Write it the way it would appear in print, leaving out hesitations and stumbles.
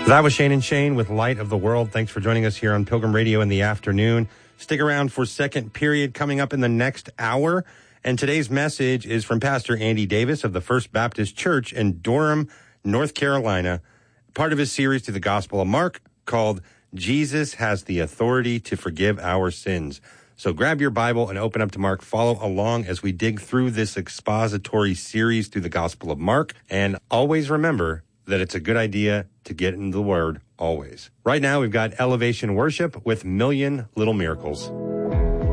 That was Shane and Shane with Light of the World. Thanks for joining us here on Pilgrim Radio in the afternoon. Stick around for second period coming up in the next hour. And today's message is from Pastor Andy Davis of the First Baptist Church in Durham, North Carolina, part of his series to the Gospel of Mark called Jesus Has the Authority to Forgive Our Sins. So grab your Bible and open up to Mark. Follow along as we dig through this expository series through the Gospel of Mark. And always remember that it's a good idea to get into the Word always. Right now, we've got Elevation Worship with Million Little Miracles.